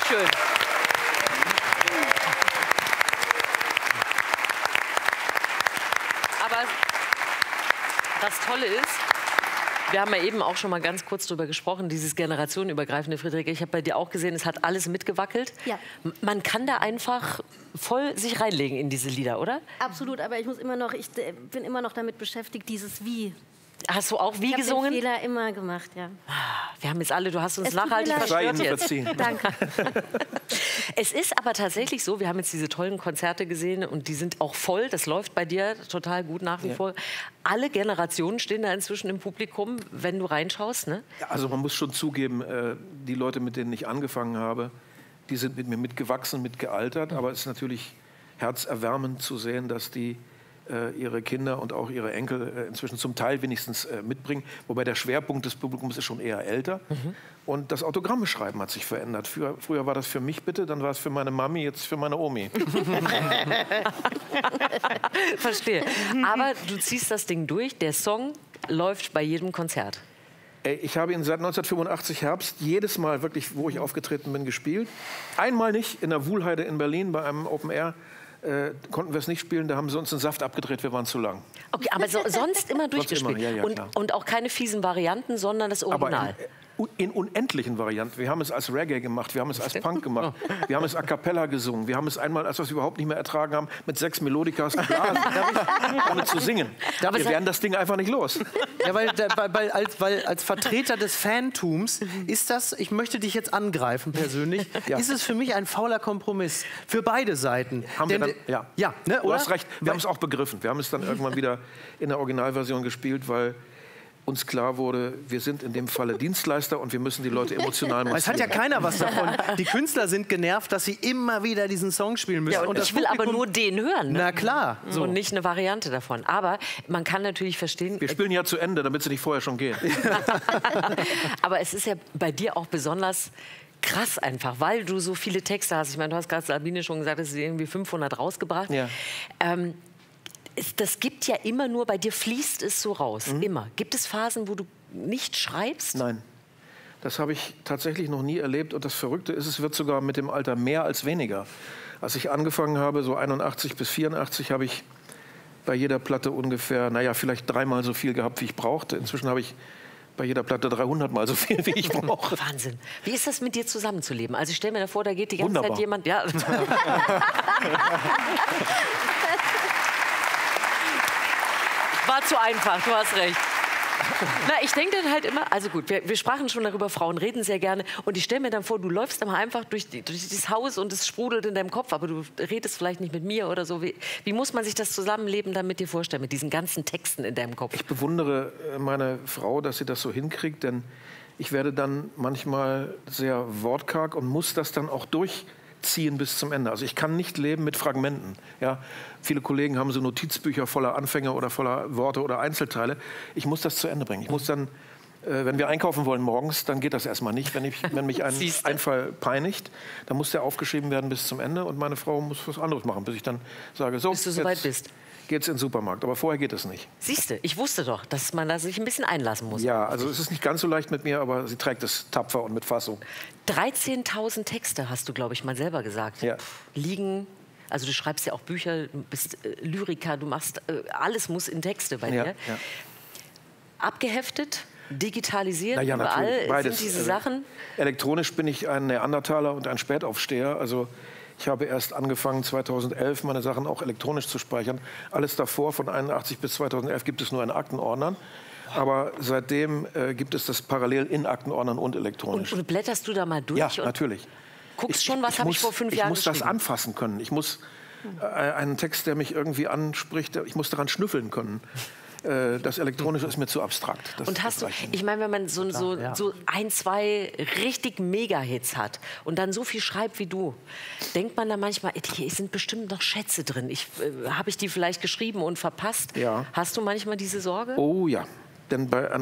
schön. Aber das Tolle ist, wir haben ja eben auch schon mal ganz kurz darüber gesprochen, dieses generationenübergreifende, Friederike. Ich habe bei dir auch gesehen, es hat alles mitgewackelt. Ja. Man kann da einfach voll sich reinlegen in diese Lieder, oder? Absolut, aber ich bin immer noch damit beschäftigt, dieses Wie. Hast du auch wie Ich habe gesungen? den Fehler immer gemacht, ja. Wir haben jetzt alle, du hast uns Es tut nachhaltig mir leid. Sei verstört Ihnen jetzt. verziehen. Danke. Es ist aber tatsächlich so, wir haben jetzt diese tollen Konzerte gesehen und die sind auch voll, das läuft bei dir total gut nach wie vor. Alle Generationen stehen da inzwischen im Publikum, wenn du reinschaust, ne? Ja, also man muss schon zugeben, die Leute, mit denen ich angefangen habe, die sind mit mir mitgewachsen, mitgealtert. Aber es ist natürlich herzerwärmend zu sehen, dass die ihre Kinder und auch ihre Enkel inzwischen zum Teil wenigstens mitbringen. Wobei der Schwerpunkt des Publikums ist schon eher älter. Und das Autogrammeschreiben hat sich verändert. Früher war das für mich bitte, dann war es für meine Mami, jetzt für meine Omi. Verstehe. Aber du ziehst das Ding durch, der Song läuft bei jedem Konzert. Ich habe ihn seit 1985 Herbst jedes Mal wirklich, wo ich aufgetreten bin, gespielt. Einmal nicht in der Wuhlheide in Berlin bei einem Open Air. Konnten wir es nicht spielen, da haben sie uns den Saft abgedreht, wir waren zu lang. Okay, aber sonst immer durchgespielt. immer, ja, klar. Und auch keine fiesen Varianten, sondern das Original. Aber in unendlichen Varianten. Wir haben es als Reggae gemacht, wir haben es als Punk gemacht, wir haben es a cappella gesungen, wir haben es einmal, als wir es überhaupt nicht mehr ertragen haben, mit 6 Melodikas geblasen, ohne zu singen. Wir werden das Ding einfach nicht los. Ja, weil als Vertreter des Fantums ist das, ich möchte dich jetzt angreifen persönlich, ist es für mich ein fauler Kompromiss. Für beide Seiten. Haben wir dann, ja. Ja, ne, Du hast recht, wir haben es auch begriffen. Wir haben es dann irgendwann wieder in der Originalversion gespielt, weil uns klar wurde, wir sind in dem Falle Dienstleister und wir müssen die Leute emotional motivieren. Es hat ja keiner was davon. Die Künstler sind genervt, dass sie immer wieder diesen Song spielen müssen. Ja, und ich will aber nur den hören. Ne? Na klar. So. Und nicht eine Variante davon. Aber man kann natürlich verstehen... Wir spielen ja zu Ende, damit sie nicht vorher schon gehen. Aber es ist ja bei dir auch besonders krass einfach, weil du so viele Texte hast. Ich meine, du hast gerade Sabine schon gesagt, dass sie irgendwie 500 rausgebracht. Ja. Das gibt ja immer nur, bei dir fließt es so raus, immer. Gibt es Phasen, wo du nicht schreibst? Nein, das habe ich tatsächlich noch nie erlebt. Und das Verrückte ist, es wird sogar mit dem Alter mehr als weniger. Als ich angefangen habe, so 81 bis 84, habe ich bei jeder Platte ungefähr, naja, vielleicht 3-mal so viel gehabt, wie ich brauchte. Inzwischen habe ich bei jeder Platte 300-mal so viel, wie ich brauche. Wahnsinn. Wie ist das, mit dir zusammenzuleben? Also ich stelle mir da vor, da geht die ganze Zeit jemand... Ja. War zu einfach, du hast recht. Na, ich denke dann halt immer, also gut, wir sprachen schon darüber, Frauen reden sehr gerne. Und ich stelle mir dann vor, du läufst immer einfach durch dieses Haus und es sprudelt in deinem Kopf, aber du redest vielleicht nicht mit mir oder so. Wie muss man sich das Zusammenleben dann mit dir vorstellen, mit diesen ganzen Texten in deinem Kopf? Ich bewundere meine Frau, dass sie das so hinkriegt, denn ich werde dann manchmal sehr wortkarg und muss das dann auch durchziehen bis zum Ende. Also ich kann nicht leben mit Fragmenten. Ja? Viele Kollegen haben so Notizbücher voller Anfänge oder voller Worte oder Einzelteile. Ich muss das zu Ende bringen. Ich muss dann, wenn wir einkaufen wollen morgens, dann geht das erstmal nicht. Wenn mich ein Einfall peinigt, dann muss der aufgeschrieben werden bis zum Ende und meine Frau muss was anderes machen, bis ich dann sage, so, bis du soweit bist. Geht's in den Supermarkt. Aber vorher geht es nicht. Siehst du, ich wusste doch, dass man da sich ein bisschen einlassen muss. Ja, also es ist nicht ganz so leicht mit mir, aber sie trägt es tapfer und mit Fassung. 13.000 Texte hast du, glaube ich, mal selber gesagt. Ja. Liegen, also du schreibst ja auch Bücher, du bist Lyriker, du machst, alles muss in Texte bei dir. Ja. Abgeheftet, digitalisiert, Na ja, überall beides. sind diese Sachen. Elektronisch bin ich ein Neandertaler und ein Spätaufsteher. Also ich habe erst angefangen, 2011 meine Sachen auch elektronisch zu speichern. Alles davor, von 81 bis 2011, gibt es nur in Aktenordnern. Aber seitdem gibt es das parallel in Aktenordnern und elektronisch. Und blätterst du da mal durch? Ja, natürlich. Guckst schon, was habe ich vor 5 Jahren geschrieben? Ich muss das anfassen können. Ich muss einen Text, der mich irgendwie anspricht, ich muss daran schnüffeln können. Das Elektronische ist mir zu abstrakt. Und hast du, ich meine, wenn man so 1, 2 richtig Mega-Hits hat und dann so viel schreibt wie du, denkt man da manchmal, hier sind bestimmt noch Schätze drin. Habe ich die vielleicht geschrieben und verpasst? Ja. Hast du manchmal diese Sorge? Oh ja, denn bei